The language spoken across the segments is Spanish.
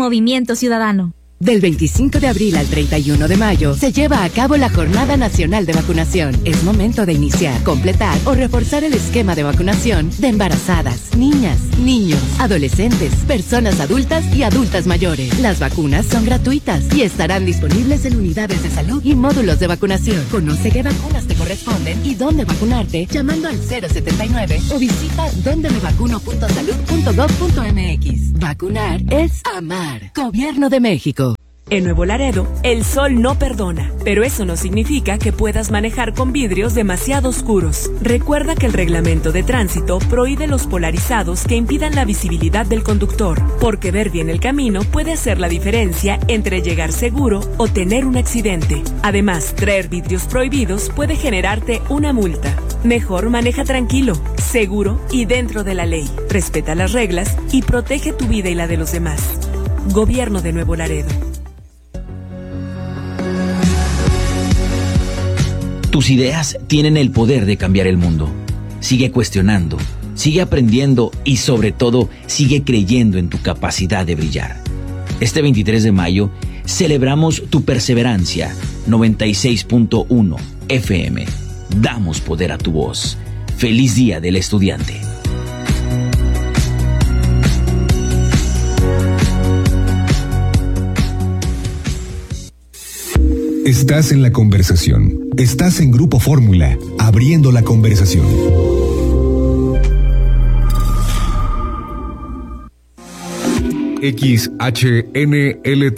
Movimiento Ciudadano. Del 25 de abril al 31 de mayo se lleva a cabo la Jornada Nacional de Vacunación. Es momento de iniciar, completar o reforzar el esquema de vacunación de embarazadas, niñas, niños, adolescentes, personas adultas y adultas mayores. Las vacunas son gratuitas y estarán disponibles en unidades de salud y módulos de vacunación. Conoce qué vacunas te corresponden y dónde vacunarte llamando al 079 o visita dondemevacuno.salud.gov.mx. Vacunar es amar. Gobierno de México. En Nuevo Laredo, el sol no perdona, pero eso no significa que puedas manejar con vidrios demasiado oscuros. Recuerda que el reglamento de tránsito prohíbe los polarizados que impidan la visibilidad del conductor, porque ver bien el camino puede hacer la diferencia entre llegar seguro o tener un accidente. Además, traer vidrios prohibidos puede generarte una multa. Mejor maneja tranquilo, seguro y dentro de la ley. Respeta las reglas y protege tu vida y la de los demás. Gobierno de Nuevo Laredo. Tus ideas tienen el poder de cambiar el mundo. Sigue cuestionando, sigue aprendiendo y sobre todo sigue creyendo en tu capacidad de brillar. Este 23 de mayo celebramos tu perseverancia. 96.1 FM. Damos poder a tu voz. Feliz Día del Estudiante. Estás en la conversación. Estás en Grupo Fórmula, abriendo la conversación. XHNLT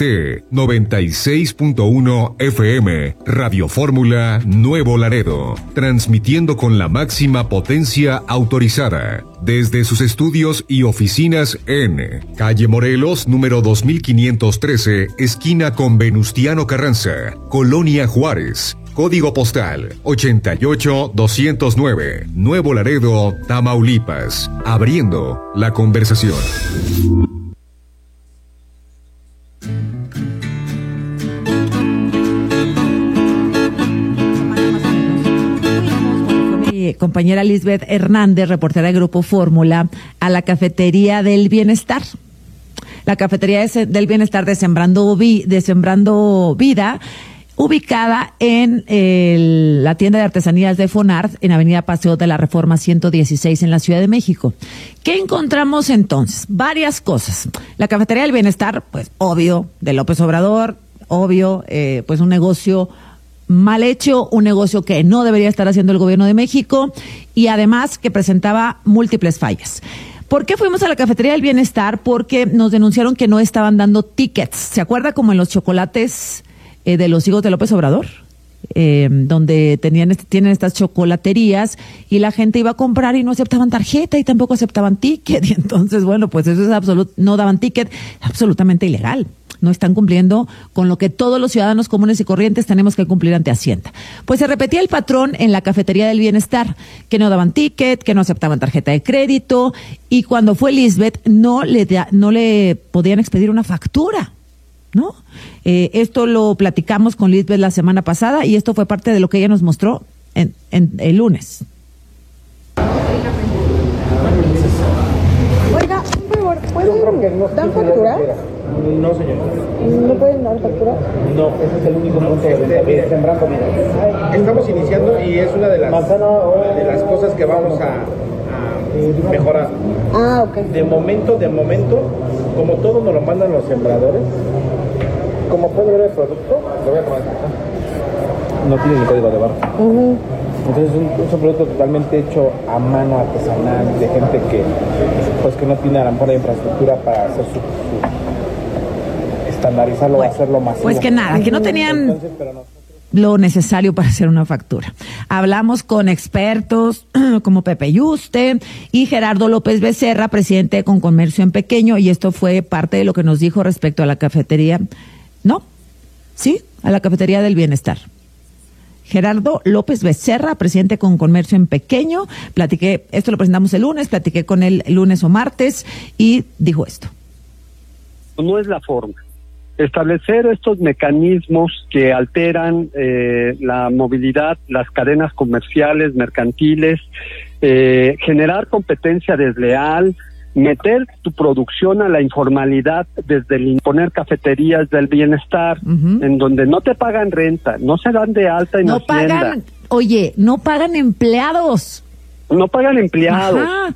96.1 FM, Radio Fórmula Nuevo Laredo, transmitiendo con la máxima potencia autorizada desde sus estudios y oficinas en Calle Morelos, número 2513, esquina con Venustiano Carranza, Colonia Juárez. Código postal 88209, Nuevo Laredo, Tamaulipas. Abriendo la conversación. Compañera Lisbeth Hernández, reportera de Grupo Fórmula, a la Cafetería del Bienestar. La Cafetería del Bienestar de Sembrando Vida, ubicada en la tienda de artesanías de Fonart, en Avenida Paseo de la Reforma 116 en la Ciudad de México. ¿Qué encontramos entonces? Varias cosas. La Cafetería del Bienestar, pues obvio, de López Obrador, obvio, pues un negocio mal hecho, un negocio que no debería estar haciendo el gobierno de México y además que presentaba múltiples fallas. ¿Por qué fuimos a la Cafetería del Bienestar? Porque nos denunciaron que no estaban dando tickets. ¿Se acuerda como en los chocolates de los hijos de López Obrador? Donde tienen estas chocolaterías y la gente iba a comprar y no aceptaban tarjeta y tampoco aceptaban ticket. Y entonces, bueno, pues eso es no daban ticket, absolutamente ilegal. No están cumpliendo con lo que todos los ciudadanos comunes y corrientes tenemos que cumplir ante Hacienda. Pues se repetía el patrón en la Cafetería del Bienestar, que no daban ticket, que no aceptaban tarjeta de crédito, y cuando fue Lisbeth no le podían expedir una factura, ¿no? Esto lo platicamos con Lisbeth la semana pasada y esto fue parte de lo que ella nos mostró en el lunes. Oiga, por favor, ¿pueden dar factura? No, señor. ¿No pueden dar factura? No, ese es el único punto de Sembrando Vida. Estamos iniciando y es una de las cosas que vamos a mejorar. Ah, ok. De momento, como todo nos lo mandan los sembradores, como puede ver el producto, lo voy a tomar. No tiene ni código de barra. Entonces es un producto totalmente hecho a mano, artesanal, de gente que no tiene a lo mejor la infraestructura para hacer su estandarizarlo, hacerlo masivo. Pues que nada, que no tenían lo necesario para hacer una factura. Hablamos con expertos como Pepe Yuste y Gerardo López Becerra, presidente de Concomercio en Pequeño, y esto fue parte de lo que nos dijo respecto a la cafetería, a la Cafetería del Bienestar. Gerardo López Becerra, presidente con Comercio en Pequeño, esto lo presentamos el lunes, platiqué con él el lunes o martes y dijo esto. No es la forma. Establecer estos mecanismos que alteran la movilidad, las cadenas comerciales, mercantiles, generar competencia desleal, meter tu producción a la informalidad desde el imponer cafeterías del bienestar, en donde no te pagan renta, no se dan de alta en Hacienda. No pagan empleados. No pagan empleados. Ajá.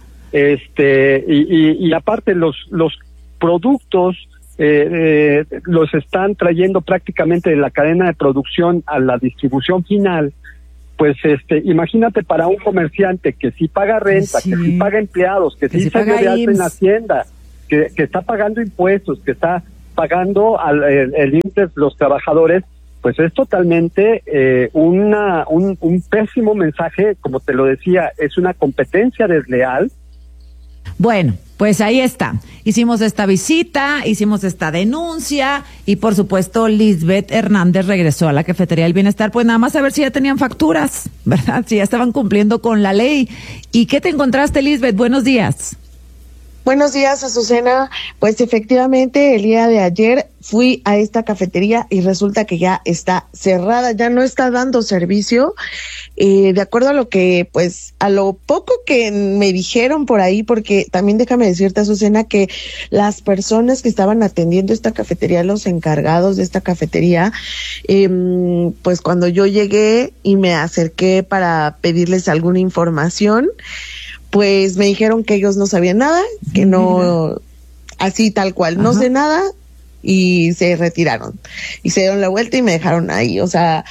Y aparte los productos los están trayendo prácticamente de la cadena de producción a la distribución final. Pues imagínate para un comerciante que sí paga renta, que sí paga empleados, que sí se dio de alta en Hacienda, que está pagando impuestos, que está pagando el IMSS, los trabajadores, pues es totalmente un pésimo mensaje, como te lo decía, es una competencia desleal. Bueno, pues ahí está. Hicimos esta visita, hicimos esta denuncia y por supuesto Lisbeth Hernández regresó a la Cafetería del Bienestar, pues nada más a ver si ya tenían facturas, ¿verdad? Si ya estaban cumpliendo con la ley. ¿Y qué te encontraste, Lisbeth? Buenos días. Buenos días, Azucena. Pues efectivamente, el día de ayer fui a esta cafetería y resulta que ya está cerrada, ya no está dando servicio. De acuerdo a lo que, pues, a lo poco que me dijeron por ahí, porque también déjame decirte, Azucena, que las personas que estaban atendiendo esta cafetería, los encargados de esta cafetería, pues cuando yo llegué y me acerqué para pedirles alguna información, pues me dijeron que ellos no sabían nada, que no, así tal cual, no sé nada, y se retiraron. Y se dieron la vuelta y me dejaron ahí. O sea,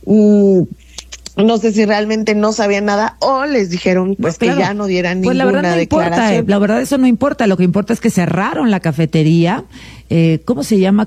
no sé si realmente no sabían nada o les dijeron pues que ya no dieran ninguna declaración. Pues la verdad no importa, la verdad eso no importa. Lo que importa es que cerraron la cafetería. ¿Cómo se llama?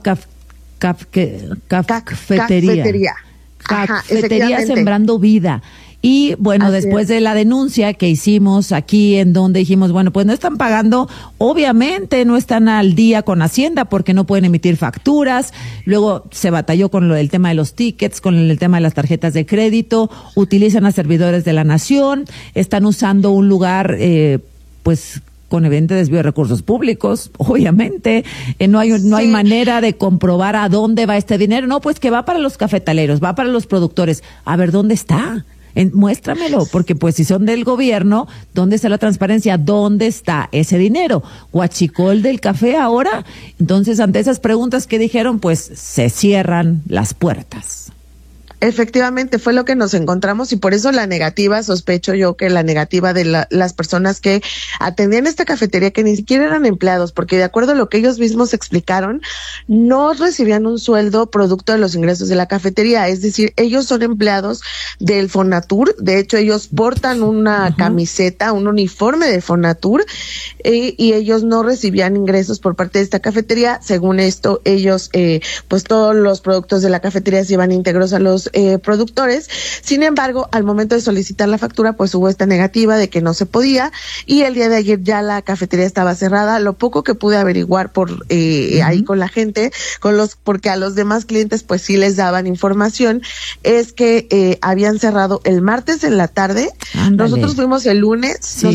Cafetería. Cafetería Sembrando Vida. Y bueno, así después de la denuncia que hicimos aquí, en donde dijimos, bueno, pues no están pagando, obviamente no están al día con Hacienda porque no pueden emitir facturas. Luego se batalló con lo del tema de los tickets, con el tema de las tarjetas de crédito, utilizan a servidores de la nación, están usando un lugar, pues, con evidente desvío de recursos públicos, obviamente, no hay manera de comprobar a dónde va este dinero. No, pues que va para los cafetaleros, va para los productores. A ver, ¿dónde está? Muéstramelo, porque pues si son del gobierno, ¿dónde está la transparencia? ¿Dónde está ese dinero? ¿Huachicol del café ahora? Entonces, ante esas preguntas que dijeron, pues se cierran las puertas. Efectivamente, fue lo que nos encontramos y por eso la negativa, sospecho yo que la negativa de las personas que atendían esta cafetería, que ni siquiera eran empleados, porque de acuerdo a lo que ellos mismos explicaron, no recibían un sueldo producto de los ingresos de la cafetería, es decir, ellos son empleados del Fonatur, de hecho ellos portan una camiseta, un uniforme de Fonatur, y ellos no recibían ingresos por parte de esta cafetería. Según esto, ellos, pues todos los productos de la cafetería se iban íntegros a los productores. Sin embargo, al momento de solicitar la factura, pues hubo esta negativa de que no se podía, y el día de ayer ya la cafetería estaba cerrada. Lo poco que pude averiguar por ahí con la gente, porque a los demás clientes pues sí les daban información, es que habían cerrado el martes en la tarde. Ándale. Nosotros fuimos el lunes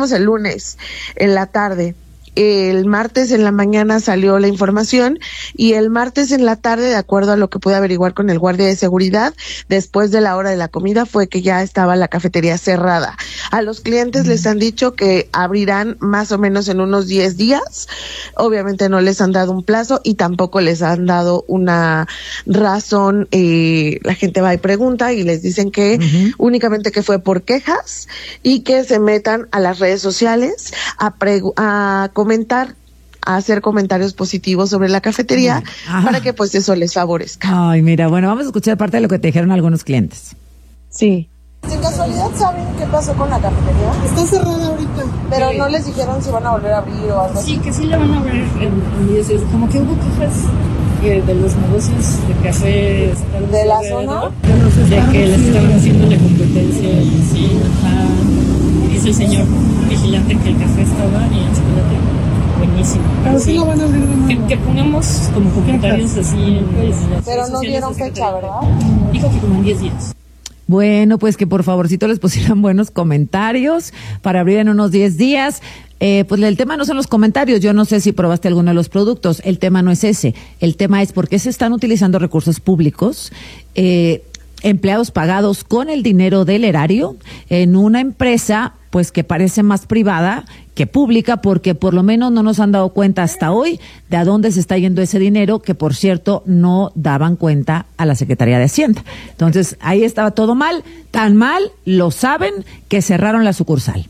en la tarde. El martes en la mañana salió la información y el martes en la tarde, de acuerdo a lo que pude averiguar con el guardia de seguridad, después de la hora de la comida fue que ya estaba la cafetería cerrada. A los clientes les han dicho que abrirán más o menos en unos 10 días. Obviamente no les han dado un plazo y tampoco les han dado una razón. La gente va y pregunta y les dicen que únicamente que fue por quejas y que se metan a las redes sociales a comentar, a hacer comentarios positivos sobre la cafetería para que pues eso les favorezca. Ay, mira, bueno, vamos a escuchar parte de lo que te dijeron algunos clientes. Sí. ¿Sin casualidad saben qué pasó con la cafetería? Está cerrada ahorita. Pero no les dijeron si van a volver a abrir o algo así. Sí, que sí la van a abrir en 10 días. Como que hubo quejas de los negocios de café. ¿De la zona? De que les estaban haciendo la competencia. Sí, dice el señor vigilante que el café estaba y el chocolate buenísimo. Pero sí lo van a abrir de nuevo. Que pongamos como comentarios así en pero no dieron fecha, ¿verdad? Dijo que como en 10 días. Bueno, pues que por favorcito les pusieran buenos comentarios para abrir en unos 10 días. Pues el tema no son los comentarios. Yo no sé si probaste alguno de los productos. El tema no es ese. El tema es por qué se están utilizando recursos públicos. empleados pagados con el dinero del erario en una empresa pues que parece más privada que pública, porque por lo menos no nos han dado cuenta hasta hoy de a dónde se está yendo ese dinero, que por cierto no daban cuenta a la Secretaría de Hacienda. Entonces ahí estaba todo mal, tan mal, lo saben, que cerraron la sucursal.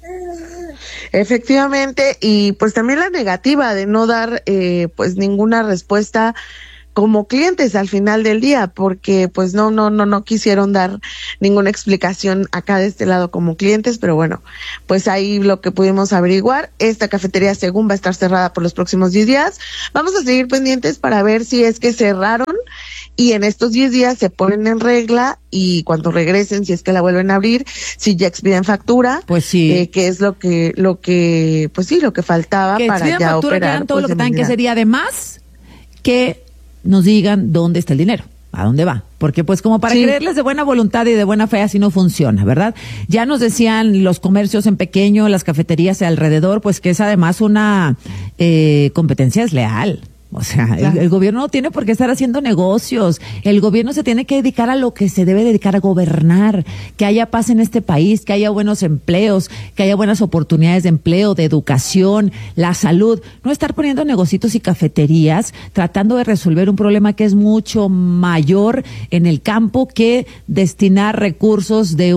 Efectivamente, y pues también la negativa de no dar pues ninguna respuesta como clientes al final del día, porque pues no quisieron dar ninguna explicación acá de este lado como clientes, pero bueno, pues ahí lo que pudimos averiguar, esta cafetería según va a estar cerrada por los próximos 10 días. Vamos a seguir pendientes para ver si es que cerraron y en estos 10 días se ponen en regla, y cuando regresen, si es que la vuelven a abrir, si ya expiden factura, pues sí, que es lo que faltaba que para ya factura, operar. Que todo pues, lo que tengan que hacer, y además que nos digan dónde está el dinero, a dónde va, porque pues como para creerles de buena voluntad y de buena fe así no funciona, ¿verdad? Ya nos decían los comercios en pequeño, las cafeterías de alrededor, pues que es además una competencia desleal. O sea, claro. El gobierno no tiene por qué estar haciendo negocios. El gobierno se tiene que dedicar a lo que se debe dedicar, a gobernar, que haya paz en este país, que haya buenos empleos, que haya buenas oportunidades de empleo, de educación, la salud. No estar poniendo negocios y cafeterías tratando de resolver un problema que es mucho mayor en el campo que destinar recursos de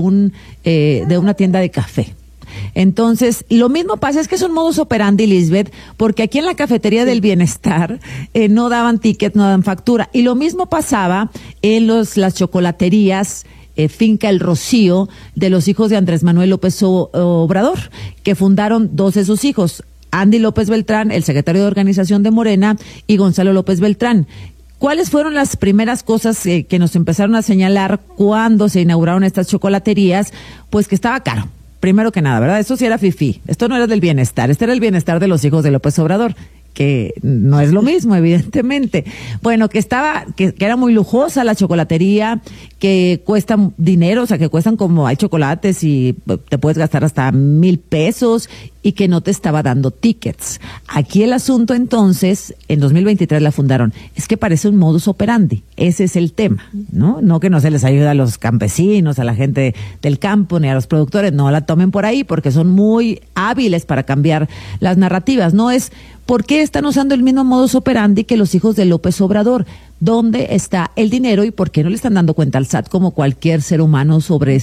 una tienda de café. Entonces, lo mismo pasa, es que es un modus operandi, Lisbeth, porque aquí en la cafetería del Bienestar no daban ticket, no daban factura. Y lo mismo pasaba en las chocolaterías Finca El Rocío de los hijos de Andrés Manuel López Obrador, que fundaron dos de sus hijos, Andy López Beltrán, el secretario de organización de Morena, y Gonzalo López Beltrán. ¿Cuáles fueron las primeras cosas que nos empezaron a señalar cuando se inauguraron estas chocolaterías? Pues que estaba caro. Primero que nada, ¿verdad? Eso sí era fifí. Esto no era del Bienestar. Este era el Bienestar de los hijos de López Obrador, que no es lo mismo, evidentemente. Bueno, que era muy lujosa la chocolatería, que cuesta dinero, o sea, que cuestan como, hay chocolates y te puedes gastar hasta 1,000 pesos, y que no te estaba dando tickets. Aquí el asunto, entonces, en 2023 la fundaron. Es que parece un modus operandi. Ese es el tema, ¿no? No que no se les ayuda a los campesinos, a la gente del campo, ni a los productores. No la tomen por ahí, porque son muy hábiles para cambiar las narrativas. No es, ¿por qué están usando el mismo modus operandi que los hijos de López Obrador? ¿Dónde está el dinero y por qué no le están dando cuenta al SAT como cualquier ser humano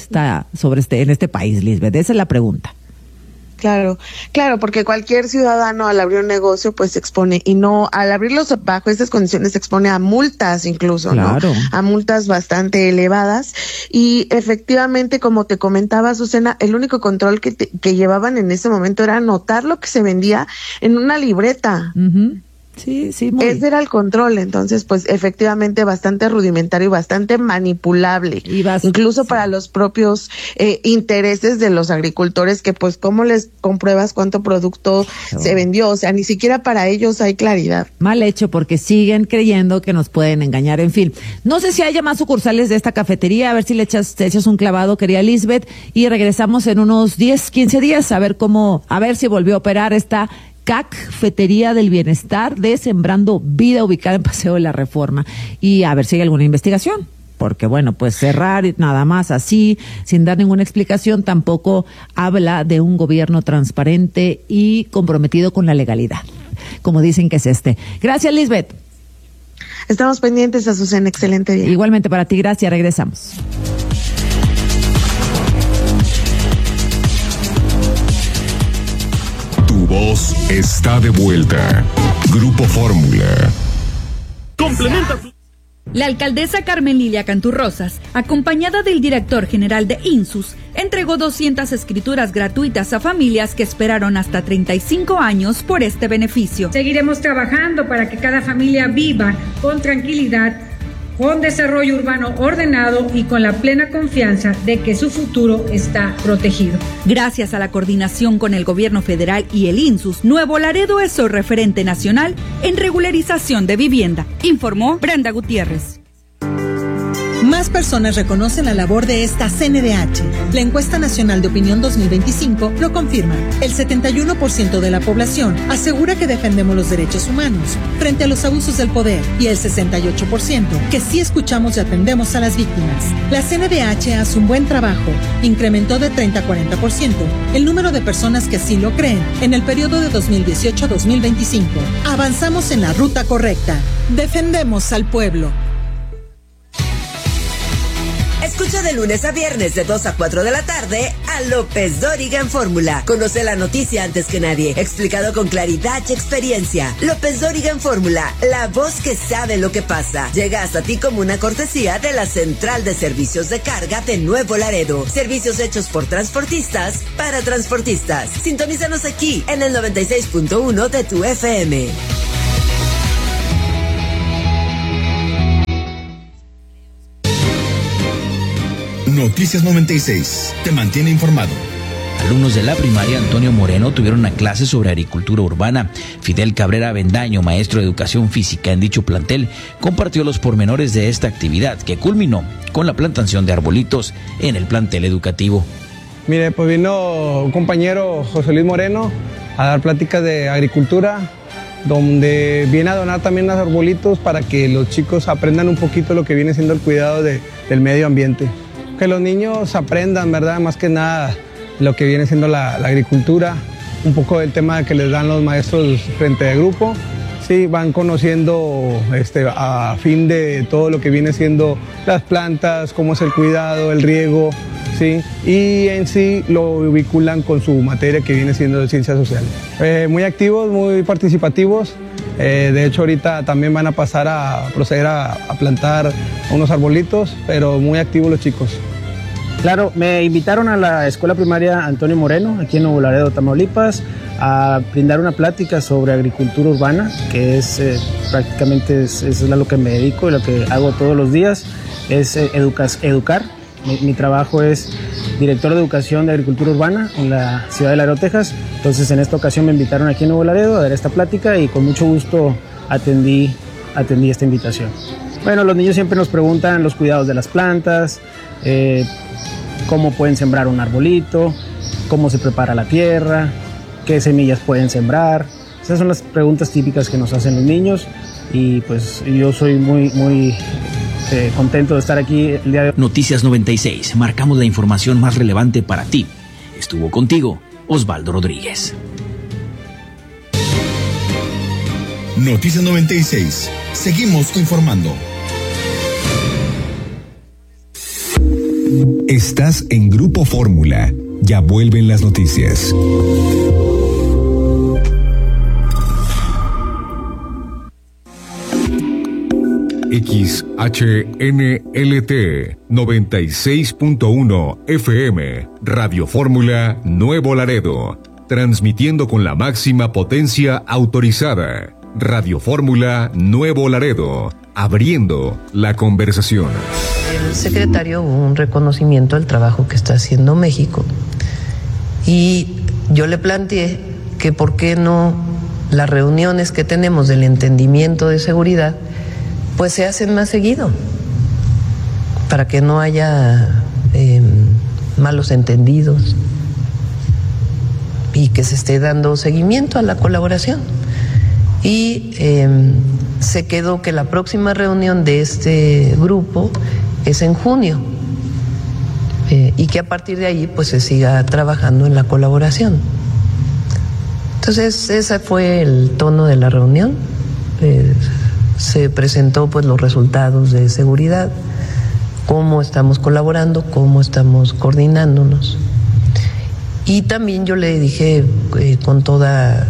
en este país, Lisbeth? Esa es la pregunta. Claro, porque cualquier ciudadano al abrir un negocio pues se expone, y no, al abrirlos bajo estas condiciones se expone a multas incluso, claro, ¿no? A multas bastante elevadas. Y efectivamente, como te comentaba, Azucena, el único control que llevaban en ese momento era anotar lo que se vendía en una libreta. Uh-huh. Sí, ese era el control. Entonces, pues efectivamente bastante rudimentario y bastante manipulable, incluso para los propios intereses de los agricultores, que pues cómo les compruebas cuánto producto se vendió. O sea, ni siquiera para ellos hay claridad. Mal hecho, porque siguen creyendo que nos pueden engañar. En fin, no sé si haya más sucursales de esta cafetería, a ver si te echas un clavado, querida Lisbeth, y regresamos en unos 10, 15 días a ver si volvió a operar esta Cafetería del Bienestar de Sembrando Vida, ubicada en Paseo de la Reforma, y a ver si hay alguna investigación, porque bueno, pues cerrar nada más así, sin dar ninguna explicación, tampoco habla de un gobierno transparente y comprometido con la legalidad, como dicen que es este. Gracias, Lisbeth. Estamos pendientes, Azucena, excelente día. Igualmente para ti, gracias, regresamos. Voz está de vuelta. Grupo Fórmula. Complementa. La alcaldesa Carmen Lilia Canturrosas, acompañada del director general de INSUS, entregó 200 escrituras gratuitas a familias que esperaron hasta 35 años por este beneficio. Seguiremos trabajando para que cada familia viva con tranquilidad, con desarrollo urbano ordenado y con la plena confianza de que su futuro está protegido. Gracias a la coordinación con el gobierno federal y el INSUS, Nuevo Laredo es el referente nacional en regularización de vivienda, informó Brenda Gutiérrez. Más personas reconocen la labor de esta CNDH. La encuesta nacional de opinión 2025 lo confirma. El 71% de la población asegura que defendemos los derechos humanos frente a los abusos del poder y el 68% que sí escuchamos y atendemos a las víctimas. La CNDH hace un buen trabajo. Incrementó de 30 a 40% el número de personas que así lo creen en el periodo de 2018 a 2025. Avanzamos en la ruta correcta. Defendemos al pueblo. Escucha de lunes a viernes de 2 a 4 de la tarde a López Dóriga en Fórmula. Conoce la noticia antes que nadie, explicado con claridad y experiencia. López Dóriga en Fórmula, la voz que sabe lo que pasa. Llega hasta ti como una cortesía de la Central de Servicios de Carga de Nuevo Laredo. Servicios hechos por transportistas para transportistas. Sintonízanos aquí en el 96.1 de tu FM. Noticias 96. Te mantiene informado. Alumnos de la primaria Antonio Moreno tuvieron una clase sobre agricultura urbana. Fidel Cabrera Avendaño, maestro de educación física en dicho plantel, compartió los pormenores de esta actividad que culminó con la plantación de arbolitos en el plantel educativo. Mire, pues vino un compañero, José Luis Moreno, a dar pláticas de agricultura, donde viene a donar también los arbolitos para que los chicos aprendan un poquito lo que viene siendo el cuidado del medio ambiente. Que los niños aprendan, ¿verdad? Más que nada lo que viene siendo la agricultura, un poco del tema que les dan los maestros frente de grupo. Sí, van conociendo a fin de todo lo que viene siendo las plantas, cómo es el cuidado, el riego, sí, y en sí lo vinculan con su materia que viene siendo de ciencias sociales. Muy activos, muy participativos. De hecho, ahorita también van a pasar a proceder a plantar unos arbolitos, pero muy activos los chicos. Claro, me invitaron a la escuela primaria Antonio Moreno, aquí en Nuevo Laredo, Tamaulipas, a brindar una plática sobre agricultura urbana, que es prácticamente es a lo que me dedico y lo que hago todos los días, es educar. Mi trabajo es director de educación de agricultura urbana en la ciudad de Laredo, Texas. Entonces, en esta ocasión me invitaron aquí en Nuevo Laredo a dar esta plática y con mucho gusto atendí esta invitación. Bueno, los niños siempre nos preguntan los cuidados de las plantas, cómo pueden sembrar un arbolito, cómo se prepara la tierra, qué semillas pueden sembrar. Esas son las preguntas típicas que nos hacen los niños y pues yo soy muy contento de estar aquí el día de hoy. Noticias 96, marcamos la información más relevante para ti. Estuvo contigo Osvaldo Rodríguez. Noticias 96, seguimos informando. Estás en Grupo Fórmula. Ya vuelven las noticias. XHNLT 96.1 FM Radio Fórmula Nuevo Laredo, transmitiendo con la máxima potencia autorizada. Radio Fórmula Nuevo Laredo, abriendo la conversación. El secretario hubo un reconocimiento al trabajo que está haciendo México y yo le planteé que por qué no las reuniones que tenemos del entendimiento de seguridad pues se hacen más seguido para que no haya malos entendidos y que se esté dando seguimiento a la colaboración. Y se quedó que la próxima reunión de este grupo es en junio y que a partir de ahí pues se siga trabajando en la colaboración. Entonces ese fue el tono de la reunión. Se presentó pues los resultados de seguridad, cómo estamos colaborando, cómo estamos coordinándonos. Y también yo le dije con toda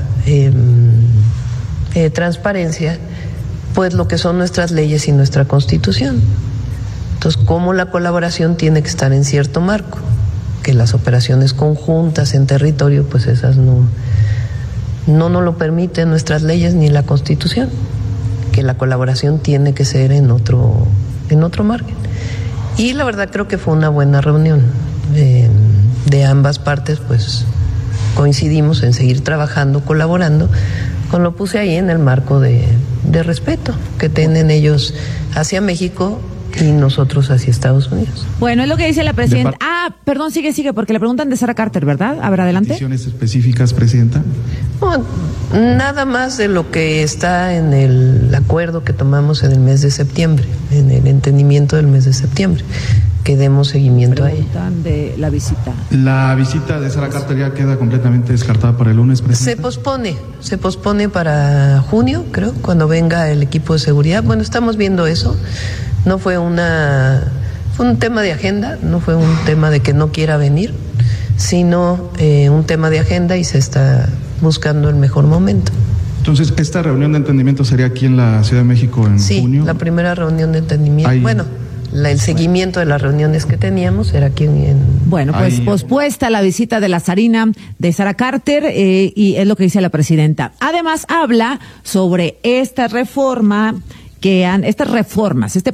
transparencia pues lo que son nuestras leyes y nuestra Constitución. Entonces, cómo la colaboración tiene que estar en cierto marco, que las operaciones conjuntas en territorio pues esas no nos lo permiten nuestras leyes ni la Constitución, que la colaboración tiene que ser en otro margen. Y la verdad creo que fue una buena reunión. De ambas partes pues coincidimos en seguir trabajando, colaborando, lo puse ahí en el marco de respeto que tienen ellos hacia México y nosotros hacia Estados Unidos. Bueno, es lo que dice la presidenta. Perdón, sigue, porque le preguntan de Sara Carter, ¿verdad? A ver, adelante. ¿Peticiones específicas, presidenta? No, nada más de lo que está en el acuerdo que tomamos en el mes de septiembre, en el entendimiento del mes de septiembre, que demos seguimiento a ella. De la visita. La visita de Sara Carter ya queda completamente descartada para el lunes, presidenta. Se pospone para junio, creo, cuando venga el equipo de seguridad. Bueno, estamos viendo eso. No fue fue un tema de agenda, no fue un tema de que no quiera venir, sino un tema de agenda y se está buscando el mejor momento. Entonces, ¿esta reunión de entendimiento sería aquí en la Ciudad de México en junio? Sí, la primera reunión de entendimiento. Bueno, el seguimiento de las reuniones que teníamos era aquí en... Bueno, pues pospuesta la visita de la zarina de Sara Carter y es lo que dice la presidenta. Además, habla sobre esta reforma estas reformas,